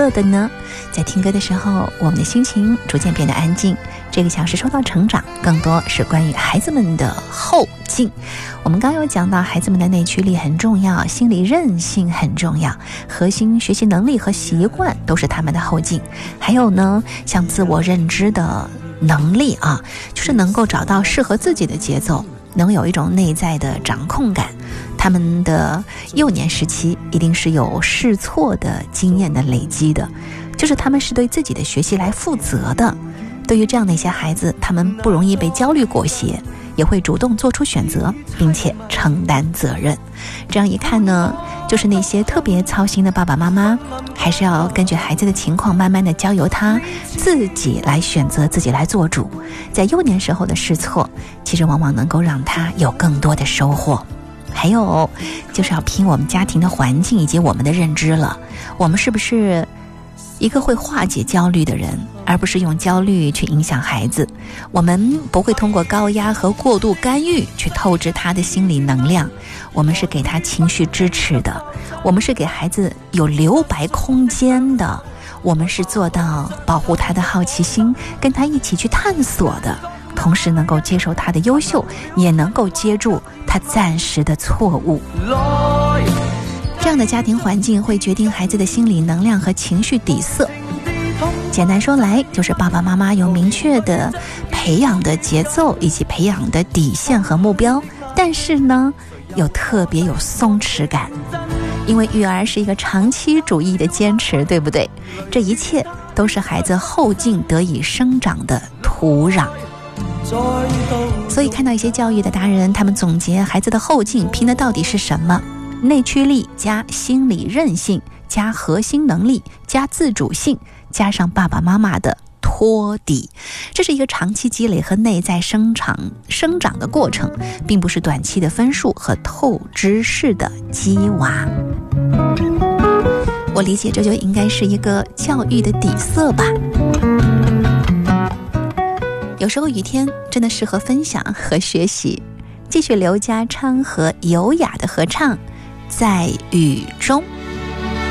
乐的呢？在听歌的时候，我们的心情逐渐变得安静。这个小时说到成长，更多是关于孩子们的后劲。我们刚有讲到，孩子们的内驱力很重要，心理韧性很重要，核心学习能力和习惯都是他们的后劲。还有呢，像自我认知的能力啊，就是能够找到适合自己的节奏，能有一种内在的掌控感。他们的幼年时期一定是有试错的经验的累积的，就是他们是对自己的学习来负责的。对于这样的一些孩子，他们不容易被焦虑裹挟，也会主动做出选择，并且承担责任。这样一看呢，就是那些特别操心的爸爸妈妈，还是要根据孩子的情况，慢慢的交由他自己来选择，自己来做主。在幼年时候的试错，其实往往能够让他有更多的收获。还有就是要拼我们家庭的环境以及我们的认知了，我们是不是一个会化解焦虑的人，而不是用焦虑去影响孩子。我们不会通过高压和过度干预去透支他的心理能量，我们是给他情绪支持的，我们是给孩子有留白空间的，我们是做到保护他的好奇心，跟他一起去探索的，同时能够接受他的优秀，也能够接住他暂时的错误。这样的家庭环境会决定孩子的心理能量和情绪底色。简单说来，就是爸爸妈妈有明确的培养的节奏以及培养的底线和目标，但是呢，又特别有松弛感，因为育儿是一个长期主义的坚持，对不对？这一切都是孩子后劲得以生长的土壤。所以看到一些教育的达人，他们总结孩子的后劲拼的到底是什么？内驱力加心理韧性加核心能力加自主性，加上爸爸妈妈的托底，这是一个长期积累和内在生长的过程，并不是短期的分数和透支式的鸡娃。我理解这就应该是一个教育的底色吧。有时候雨天真的适合分享和学习。继续刘家昌和优雅的合唱，在雨中。